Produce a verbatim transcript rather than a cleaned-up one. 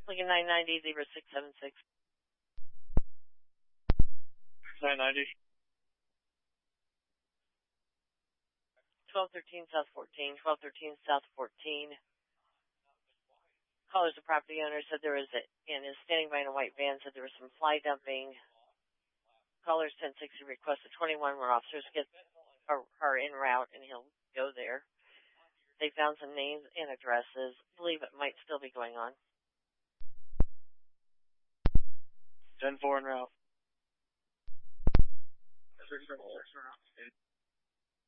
Lincoln nine ninety, zero six seven six. nine ninety. twelve thirteen South fourteen, twelve thirteen South fourteen. Callers, the property owner said there was a, and is standing by in a white van, said there was some fly dumping. Callers ten sixty requested twenty-one where officers get are, are en route, and he'll go there. They found some names and addresses. Believe it might still be going on. ten four en route.